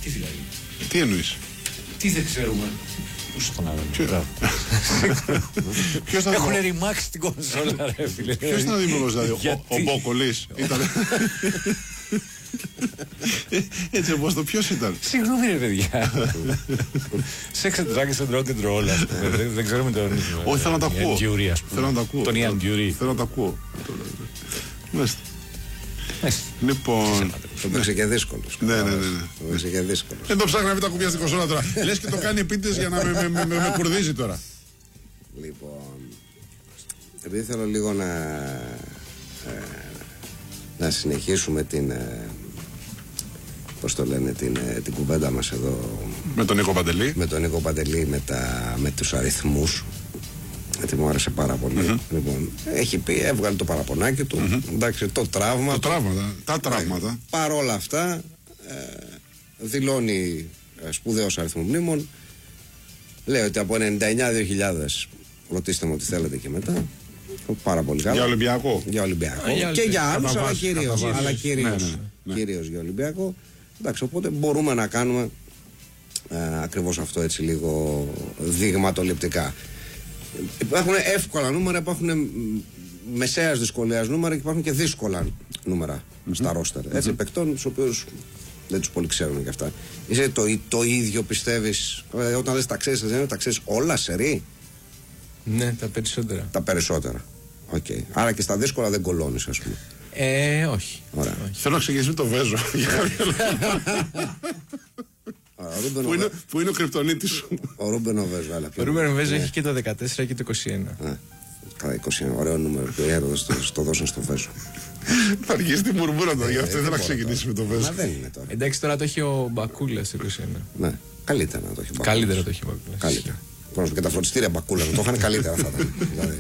Τι δηλαδή? Τι εννοείς? Τι δεν ξέρουμε? Πού στον άλλο. Ποιος θα Έχουν ρημάξει την κονσόλα, ρε φίλε. Ποιος ήταν ο δημιουργός, δηλαδή? Ο Μπόκολης ήταν? Έτσι όπως το ποιος ήταν? Συγγνώμη, ρε παιδιά. Sex and Drugs and Rock and Roll, ας πούμε. Δεν ξέρουμε τον. Όχι, θέλω να τα ακούω. Θέλω να τα ακούω. Τον Ian Dury. Θέλω να τα ακούω. Λοιπόν. Το παίξε και δύσκολος. Ναι. Το παίξε και δύσκολος. Δεν το ψάχνει να μην τα κουμπιά στην κονσόλα τώρα. Λες και το κάνει επίτηδες για να με κουρδίζει τώρα. Λοιπόν, επειδή θέλω λίγο να συνεχίσουμε την, πώς το λένε, την κουβέντα μας εδώ με τον Νίκο Παντελή. Με τον Νίκο Παντελή, με τους αριθμούς, γιατί μου άρεσε πάρα πολύ. Λοιπόν, έχει πει, έβγαλε το παραπονάκι του, εντάξει, τα τραύματα. Παρόλα αυτά δηλώνει σπουδαίος αριθμό μνήμων. Λέει ότι από 99-2000, ρωτήστε μου ό,τι θέλετε και μετά. Πάρα πολύ καλά. Για Ολυμπιακό. Και για άλλους, αλλά κυρίως για Ολυμπιακό. Εντάξει, οπότε μπορούμε να κάνουμε ακριβώς αυτό, έτσι λίγο δειγματοληπτικά. Υπάρχουν εύκολα νούμερα, υπάρχουν μεσαίας δυσκολίας νούμερα και υπάρχουν και δύσκολα νούμερα στα ρόστερ. Έτσι, παικτών, τους οποίους δεν τους πολύ ξέρουν και αυτά. Είσαι το ίδιο, πιστεύεις, όταν λες τα ξέρεις, τα ξέρεις όλα σερί? Ναι, τα περισσότερα. Τα περισσότερα. Okay. Άρα και στα δύσκολα δεν κολώνεις, ας πούμε. Όχι. Ωραία. Θέλω να ξεκινήσουμε το Βέζο. Πού είναι ο κρυπτονίτης σου? Ο Ρούμπεν ο Βέζο. Ο Ρούμπεν ο Βέζο έχει και το 14 και το 21. Κατά 21, ωραίο νούμερο. Το δώσουν στο Βέζο. Θα αργήσει τη μουρμούρα τώρα, γι' αυτό ήθελα να ξεκινήσει με το Βέζο. Δεν είναι τώρα. Εντάξει, τώρα το έχει ο Μπακούλα στο 21. Ναι, καλύτερα να το έχει ο Μπακούλα. Καλύτερα το έχει ο Μπακούλα. Καλύτερα. Και τα φροντιστήρια Μπακούλα το είχαν καλύτερα θα ήταν.